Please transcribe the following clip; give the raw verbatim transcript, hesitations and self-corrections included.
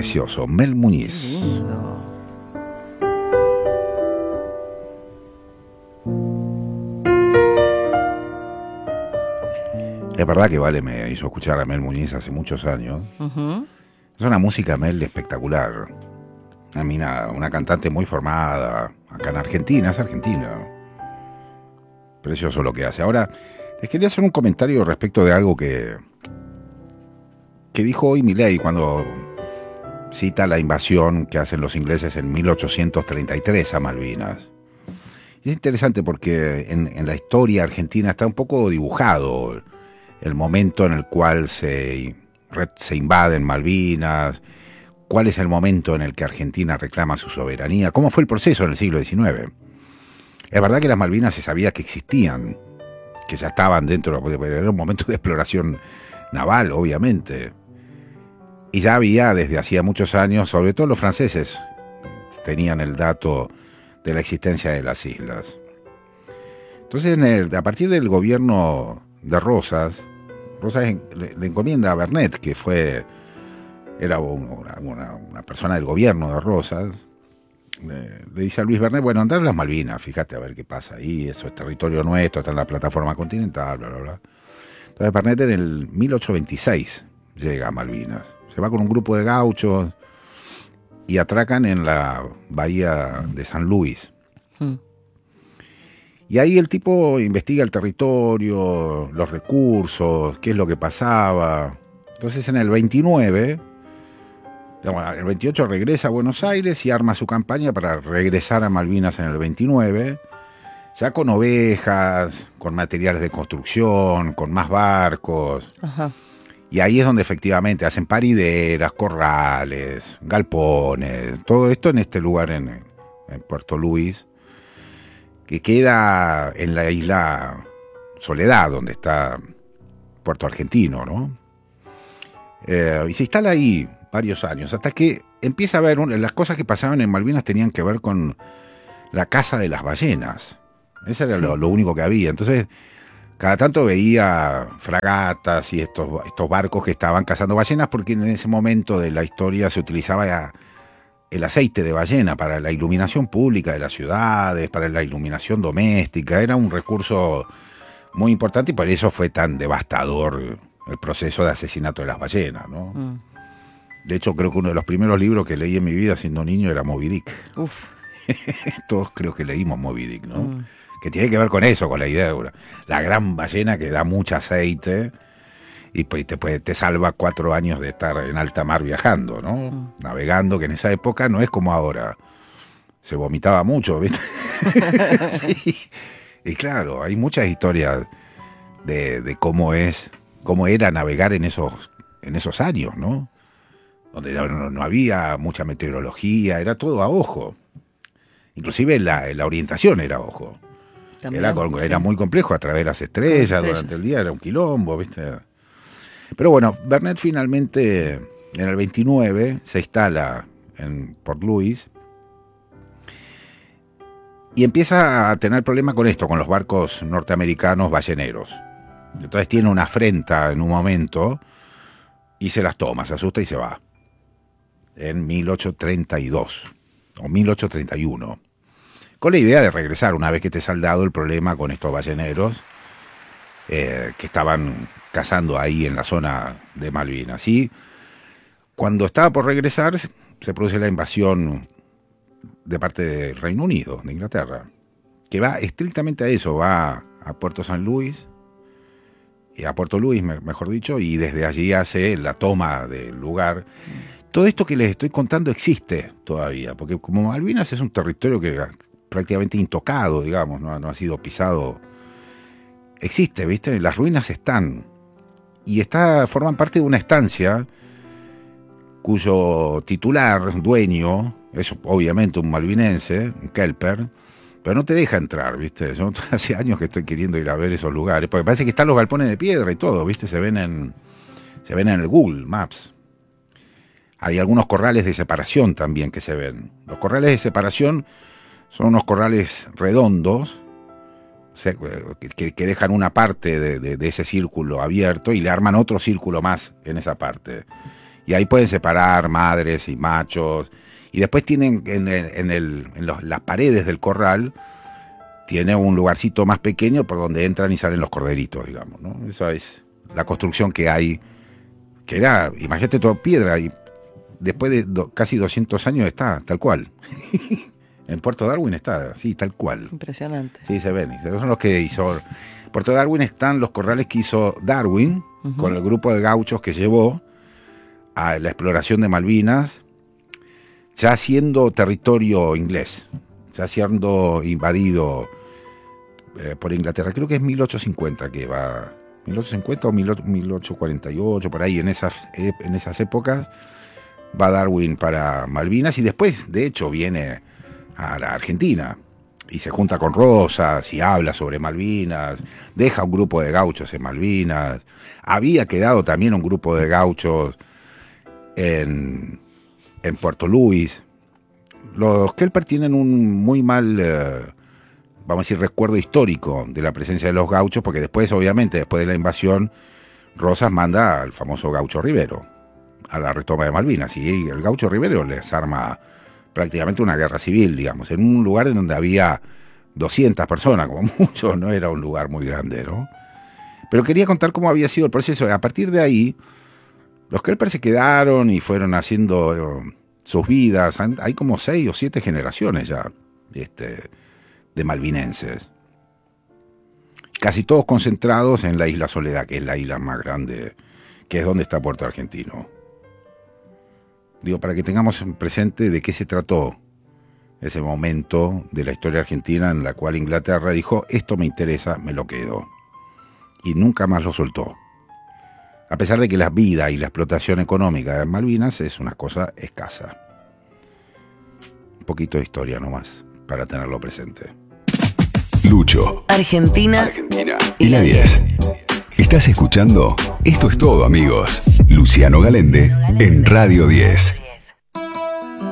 precioso, Mel Muñiz. Qué lindo. Es verdad que Vale me hizo escuchar a Mel Muñiz hace muchos años. Uh-huh. Es una música, Mel, espectacular. A mí nada, una cantante muy formada, acá en Argentina, es argentina. Precioso lo que hace. Ahora, les quería hacer un comentario respecto de algo que, que dijo hoy Milei cuando cita la invasión que hacen los ingleses en mil ochocientos treinta y tres a Malvinas. Y es interesante porque en, en la historia argentina está un poco dibujado el momento en el cual se, se invaden Malvinas, cuál es el momento en el que Argentina reclama su soberanía, cómo fue el proceso en el siglo diecinueve. Es verdad que las Malvinas se sabía que existían, que ya estaban dentro, era un momento de exploración naval, obviamente. Y ya había desde hacía muchos años, sobre todo los franceses, tenían el dato de la existencia de las islas. Entonces, en el, a partir del gobierno de Rosas, Rosas le, le encomienda a Bernet, que fue era una, una, una persona del gobierno de Rosas, le, le dice a Luis Bernet, bueno, andá a las Malvinas, fíjate a ver qué pasa ahí, eso es territorio nuestro, está en la plataforma continental, bla, bla, bla. Entonces Bernet en el mil ochocientos veintiséis llega a Malvinas, se va con un grupo de gauchos y atracan en la bahía de San Luis. Hmm. Y ahí el tipo investiga el territorio, los recursos, qué es lo que pasaba. Entonces en el veintinueve, el veintiocho regresa a Buenos Aires y arma su campaña para regresar a Malvinas en el veintinueve, ya con ovejas, con materiales de construcción, con más barcos. Ajá. Y ahí es donde efectivamente hacen parideras, corrales, galpones, todo esto en este lugar en, en Puerto Luis, que queda en la isla Soledad, donde está Puerto Argentino, ¿no? Eh, y se instala ahí varios años, hasta que empieza a ver, un, las cosas que pasaban en Malvinas tenían que ver con la caza de las ballenas. Eso era sí. lo, lo único que había. Entonces, cada tanto veía fragatas y estos, estos barcos que estaban cazando ballenas, porque en ese momento de la historia se utilizaba el aceite de ballena para la iluminación pública de las ciudades, para la iluminación doméstica. Era un recurso muy importante y por eso fue tan devastador el proceso de asesinato de las ballenas, ¿no? Mm. De hecho, creo que uno de los primeros libros que leí en mi vida siendo niño era Moby Dick. Uf. Todos creo que leímos Moby Dick, ¿no? Mm. Que tiene que ver con eso, con la idea de la gran ballena que da mucho aceite y pues te, puede, te salva cuatro años de estar en alta mar viajando, ¿no? Mm. Navegando, que en esa época no es como ahora. Se vomitaba mucho, ¿viste? Sí. Y claro, hay muchas historias de, de cómo es, cómo era navegar en esos, en esos años, ¿no? Donde no, no había mucha meteorología, era todo a ojo. Inclusive la, la orientación era a ojo. También, era, sí. era muy complejo a través de las estrellas, estrellas durante el día, era un quilombo, ¿viste? Pero bueno, Bernet finalmente en el veintinueve se instala en Port Louis y empieza a tener problemas con esto, con los barcos norteamericanos balleneros. Entonces tiene una afrenta en un momento y se las toma, se asusta y se va. En mil ochocientos treinta y dos o mil ochocientos treinta y uno. Con la idea de regresar una vez que esté saldado el problema con estos balleneros eh, que estaban cazando ahí en la zona de Malvinas. Y cuando estaba por regresar, se produce la invasión de parte del Reino Unido, de Inglaterra, que va estrictamente a eso, va a Puerto San Luis, y a Puerto Luis, mejor dicho, y desde allí hace la toma del lugar. Todo esto que les estoy contando existe todavía, porque como Malvinas es un territorio que prácticamente intocado, digamos, no, no ha sido pisado, existe, ¿viste? Las ruinas están, y está, forman parte de una estancia cuyo titular, dueño, es obviamente un malvinense, un kelper, pero no te deja entrar, ¿viste? Yo hace años que estoy queriendo ir a ver esos lugares, porque parece que están los galpones de piedra y todo, ¿viste? Se ven en, se ven en el Google Maps. Hay algunos corrales de separación también que se ven. Los corrales de separación son unos corrales redondos que, que dejan una parte de, de, de ese círculo abierto y le arman otro círculo más en esa parte. Y ahí pueden separar madres y machos. Y después tienen en, el, en, el, en los, las paredes del corral, tiene un lugarcito más pequeño por donde entran y salen los corderitos, digamos, ¿no? Esa es la construcción que hay, que era, imagínate, todo piedra, y después de do, casi doscientos años está tal cual. En Puerto Darwin está así, tal cual. Impresionante. Sí, se ven. Son los que hizo. En Puerto Darwin están los corrales que hizo Darwin, uh-huh, con el grupo de gauchos que llevó a la exploración de Malvinas, ya siendo territorio inglés, ya siendo invadido eh, por Inglaterra. Creo que es mil ochocientos cincuenta que va, mil ochocientos cincuenta o mil ochocientos cuarenta y ocho, por ahí en esas, en esas épocas va Darwin para Malvinas, y después de hecho viene a la Argentina y se junta con Rosas y habla sobre Malvinas, deja un grupo de gauchos en Malvinas. Había quedado también un grupo de gauchos en, en Puerto Luis. Los Kelper tienen un muy mal, eh, vamos a decir, recuerdo histórico de la presencia de los gauchos, porque después, obviamente, después de la invasión, Rosas manda al famoso Gaucho Rivero a la retoma de Malvinas, y el Gaucho Rivero les arma prácticamente una guerra civil, digamos, en un lugar en donde había doscientas personas, como mucho, no era un lugar muy grande, ¿no? Pero quería contar cómo había sido el proceso. A partir de ahí, los Kelper se quedaron y fueron haciendo eh, sus vidas. Hay como seis o siete generaciones ya este, de malvinenses. Casi todos concentrados en la isla Soledad, que es la isla más grande, que es donde está Puerto Argentino. Digo, para que tengamos presente de qué se trató ese momento de la historia argentina en la cual Inglaterra dijo, esto me interesa, me lo quedo. Y nunca más lo soltó. A pesar de que la vida y la explotación económica de Malvinas es una cosa escasa. Un poquito de historia nomás, para tenerlo presente. Lucho, Argentina, Argentina y la diez. ¿Estás escuchando? Esto es todo, amigos. Luciano Galende en Radio diez.